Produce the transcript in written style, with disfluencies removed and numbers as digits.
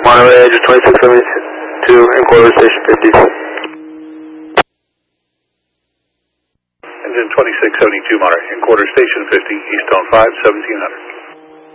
Monterey, engine 2672, in quarter station 50. Engine 2672 Monterey, in quarter station 50, East Tone 5, 1700.